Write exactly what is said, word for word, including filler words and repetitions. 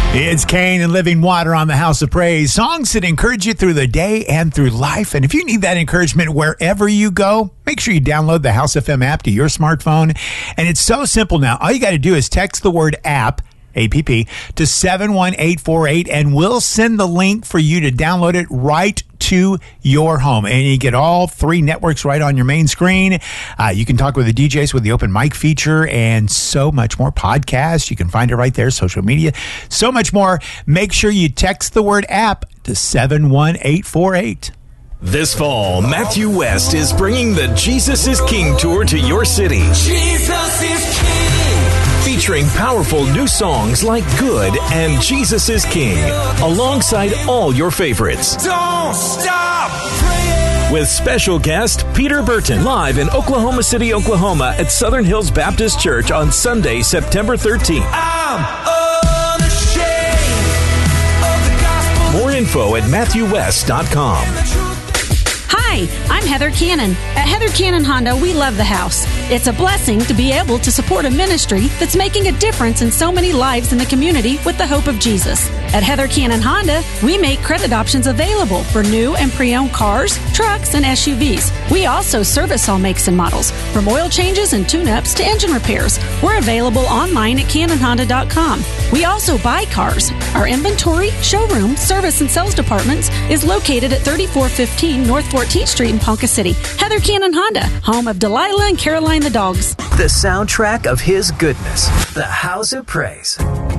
It's Kane and Living Water on the House of Praise. Songs that encourage you through the day and through life. And if you need that encouragement wherever you go, make sure you download the House F M app to your smartphone. And it's so simple now. All you got to do is text the word app, A P P, to seven one eight four eight, and we'll send the link for you to download it right to your home. And you get all three networks right on your main screen. Uh, you can talk with the D Js with the open mic feature and so much more. Podcasts, you can find it right there. Social media, so much more. Make sure you text the word app to seven one eight four eight. This fall, Matthew West is bringing the Jesus is King tour to your city. Jesus is King. Featuring powerful new songs like Good and Jesus is King, alongside all your favorites. Don't stop praying. With special guest Peter Burton, live in Oklahoma City, Oklahoma at Southern Hills Baptist Church on Sunday, September thirteenth. I'm unashamed of the gospel. More info at matthew west dot com. Hi, I'm Heather Cannon. At Heather Cannon Honda, we love the house. It's a blessing to be able to support a ministry that's making a difference in so many lives in the community with the hope of Jesus. At Heather Cannon Honda, we make credit options available for new and pre-owned cars, trucks, and S U Vs. We also service all makes and models, from oil changes and tune-ups to engine repairs. We're available online at cannon honda dot com. We also buy cars. Our inventory, showroom, service, and sales departments is located at thirty-four fifteen North fourteenth Street in Ponca City. Heather Cannon Honda, home of Delilah and Caroline the dogs. The soundtrack of His goodness. The House of Praise.